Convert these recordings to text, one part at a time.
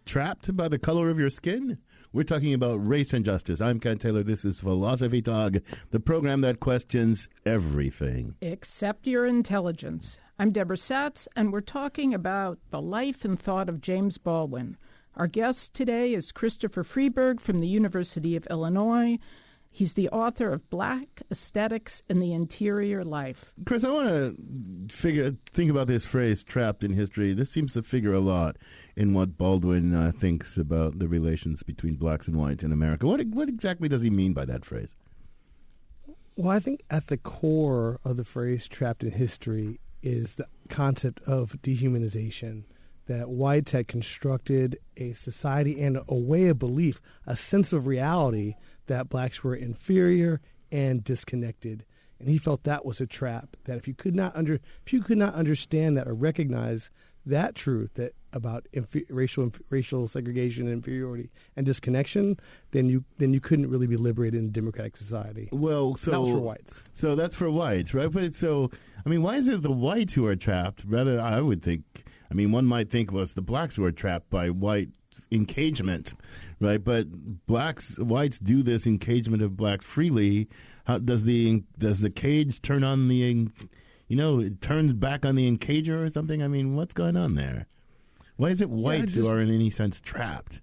trapped by the color of your skin? We're talking about race and justice. I'm Ken Taylor. This is Philosophy Talk, the program that questions everything except your intelligence. I'm Deborah Satz, and we're talking about the life and thought of James Baldwin. Our guest today is Christopher Freeberg from the University of Illinois. He's the author of Black Aesthetics in the Interior Life. Chris, I want to think about this phrase, trapped in history. This seems to figure a lot in what Baldwin thinks about the relations between blacks and whites in America. What exactly does he mean by that phrase? Well, I think at the core of the phrase trapped in history is the concept of dehumanization, that whites had constructed a society and a way of belief, a sense of reality that blacks were inferior and disconnected. And he felt that was a trap, that if you could not understand that or recognize that truth that about racial segregation and inferiority and disconnection, then you couldn't really be liberated in a democratic society. Well, so that was for whites. So that's for whites, right? But why is it the whites who are trapped? Rather, I would think, one might think was the blacks who are trapped by white engagement, right? But whites do this engagement of blacks freely. How does the cage turn on the, it turns back on the encager or something? What's going on there? Why is it whites who are in any sense trapped?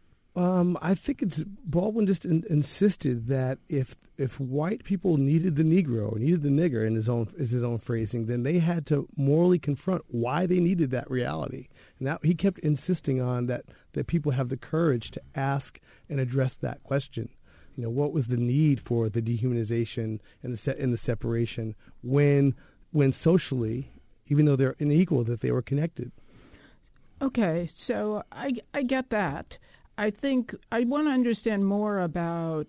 I think Baldwin just insisted that if white people needed the Negro, needed the nigger in his own phrasing, then they had to morally confront why they needed that reality. And that, he kept insisting on that people have the courage to ask and address that question. What was the need for the dehumanization and the separation when socially, even though they're unequal, that they were connected? Okay, so I get that. I think I want to understand more about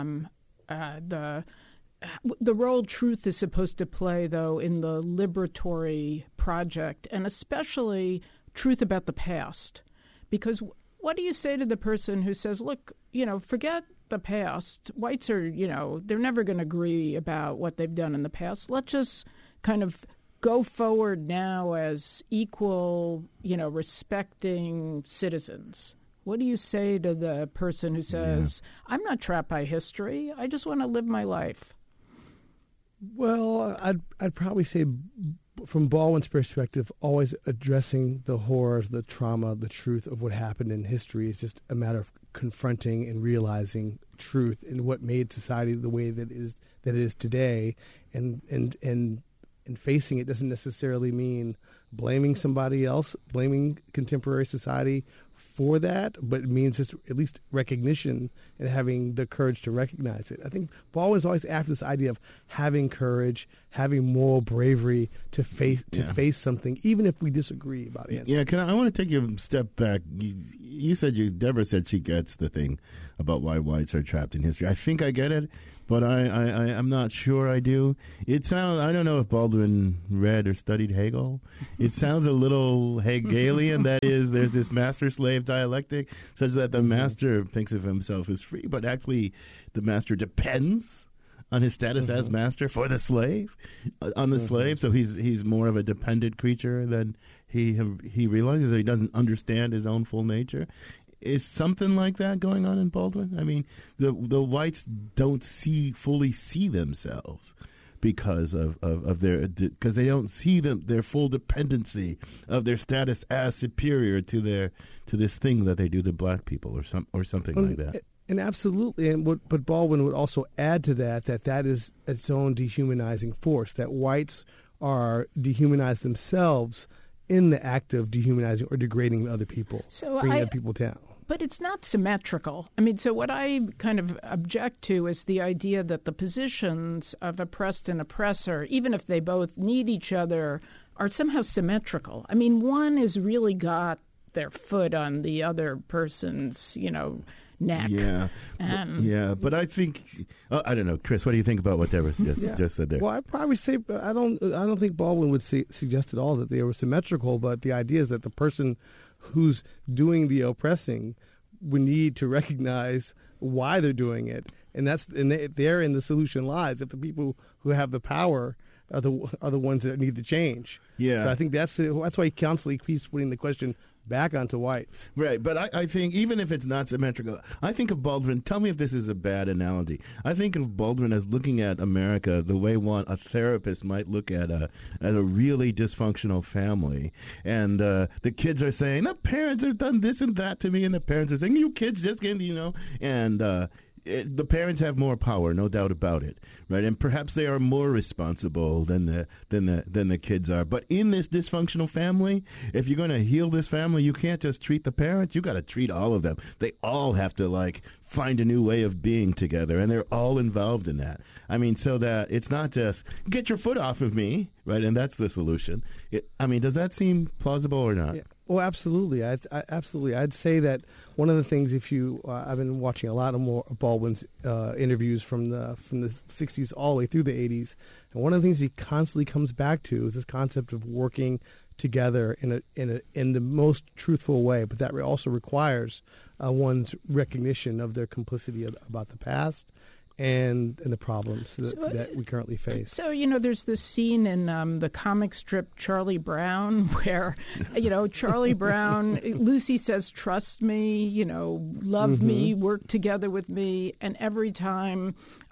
the role truth is supposed to play, though, in the liberatory project, and especially truth about the past. Because what do you say to the person who says, look, forget the past. Whites are, they're never going to agree about what they've done in the past. Let's just kind of go forward now as equal, respecting citizens. What do you say to the person who says, I'm not trapped by history, I just want to live my life? Well, I'd probably say, from Baldwin's perspective, always addressing the horrors, the trauma, the truth of what happened in history is just a matter of confronting and realizing truth and what made society the way that it is today, and facing it doesn't necessarily mean blaming somebody else, blaming contemporary society for that, but it means just at least recognition and having the courage to recognize it. I think Baldwin's always after this idea of having courage, having moral bravery to face something, even if we disagree about it. Yeah, I want to take you a step back. Deborah said she gets the thing about why whites are trapped in history. I think I get it, but I'm not sure I do. I don't know if Baldwin read or studied Hegel. It sounds a little Hegelian. That is, there's this master-slave dialectic, such that the master thinks of himself as free, but actually the master depends on his status as master for the slave, on the slave. So he's more of a dependent creature than he realizes that he doesn't understand his own full nature. Is something like that going on in Baldwin? The whites don't fully see themselves because of they don't see their full dependency of their status as superior to this thing that they do to black people or something like that. And absolutely, but Baldwin would also add to that is its own dehumanizing force, that whites are dehumanized themselves in the act of dehumanizing or degrading other people, bringing other people down. But it's not symmetrical. So what I kind of object to is the idea that the positions of oppressed and oppressor, even if they both need each other, are somehow symmetrical. One has really got their foot on the other person's, neck. Yeah. But I think I don't know, Chris. What do you think about what Deborah just said there? Well, I'd probably say I don't think Baldwin would suggest at all that they were symmetrical. But the idea is that the person who's doing the oppressing would need to recognize why they're doing it, and therein the solution lies. If the people who have the power are the ones that need to change. Yeah. So I think that's why he constantly keeps putting the question back onto whites. Right, but I think even if it's not symmetrical, I think of Baldwin, tell me if this is a bad analogy. I think of Baldwin as looking at America the way a therapist might look at a really dysfunctional family. And the kids are saying, the parents have done this and that to me, and the parents are saying, you kids just can't, and the parents have more power, no doubt about it, right? And perhaps they are more responsible than the kids are. But in this dysfunctional family, if you're going to heal this family, you can't just treat the parents. You got to treat all of them. They all have to find a new way of being together, and they're all involved in that. I mean, so that it's not just get your foot off of me, right? And that's the solution. Does that seem plausible or not? Yeah. Well, absolutely. Absolutely. I'd say that one of the things, I've been watching a lot of more Baldwin's interviews from the 60s all the way through the 80s, and one of the things he constantly comes back to is this concept of working together in the most truthful way, but that also requires one's recognition of their complicity about the past and the problems that we currently face. So, there's this scene in the comic strip Charlie Brown where, Charlie Brown, Lucy says, trust me, love me, work together with me. And every time,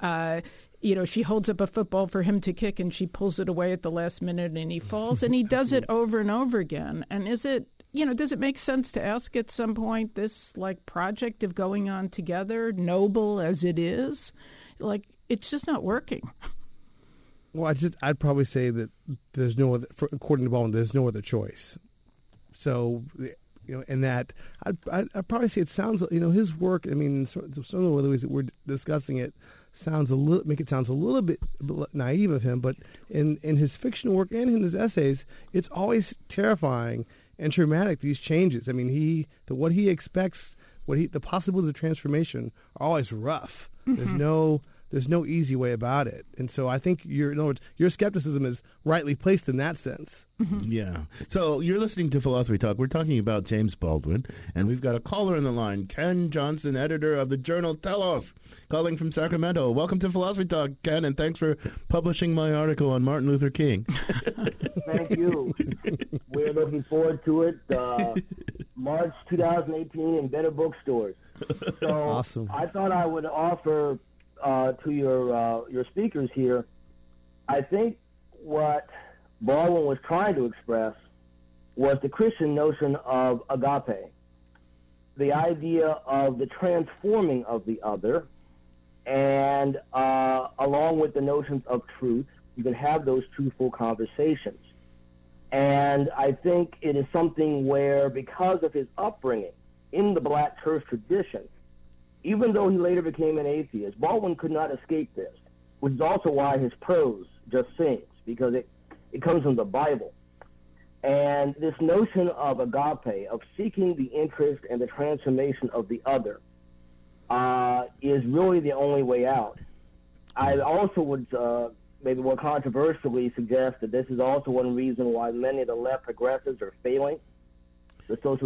she holds up a football for him to kick and she pulls it away at the last minute and he falls. And he does it over and over again. And does it make sense to ask at some point this project of going on together, noble as it is, it's just not working? Well, I'd probably say that there's no other, according to Baldwin, there's no other choice. So, and that I'd probably say it sounds, his work. I mean, some of the ways that we're discussing it sounds a little bit naive of him, but in his fictional work and in his essays, it's always terrifying and traumatic, these changes. I mean, what he expects, the possibilities of transformation are always rough. Mm-hmm. There's no easy way about it. And so I think in other words, your skepticism is rightly placed in that sense. Mm-hmm. Yeah. So you're listening to Philosophy Talk. We're talking about James Baldwin, and we've got a caller on the line, Ken Johnson, editor of the journal Telos, calling from Sacramento. Welcome to Philosophy Talk, Ken, and thanks for publishing my article on Martin Luther King. Thank you. We're looking forward to it. March 2018 in better bookstores. So awesome. I thought I would offer to your speakers here, I think what Baldwin was trying to express was the Christian notion of agape, the idea of the transforming of the other, and along with the notions of truth, you can have those truthful conversations. And I think it is something where, because of his upbringing in the black church tradition, even though he later became an atheist, Baldwin could not escape this, which is also why his prose just sings, because it comes from the Bible. And this notion of agape, of seeking the interest and the transformation of the other, is really the only way out. I also would maybe more controversially suggest that this is also one reason why many of the left progressives are failing. The social